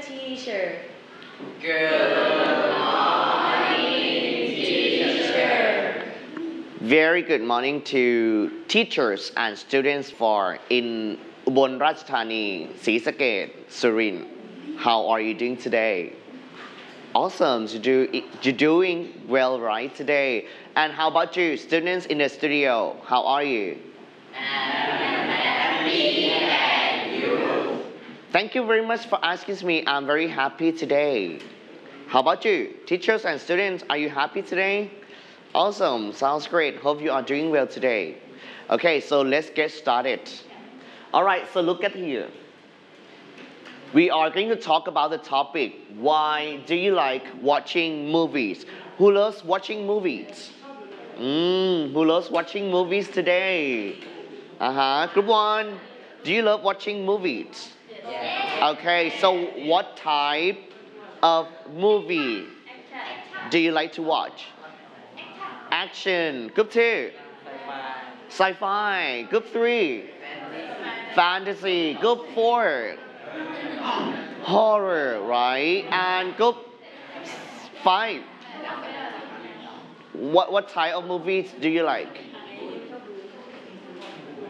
teacher. Good morning, teacher. Very good morning to teachers and students for in Ubon Ratchathani,ศรีสะเกษ Surin. How are you doing today? Awesome, you're doing well right today. And how about you, students in the studio? How are you? Happy and you. Thank you very much for asking me. I'm very happy today. How about you, teachers and students? Are you happy today? Awesome, sounds great. Hope you are doing well today. Okay, so let's get started. All right, so look at here. We are going to talk about the topic, why do you like watching movies? Who loves watching movies? Who loves watching movies today? Group one, do you love watching movies? Yes. Okay, so what type of movie do you like to watch? Action. Group two, sci-fi. Group three, fantasy. Group four, horror, right? And group five, what type of movies do you like?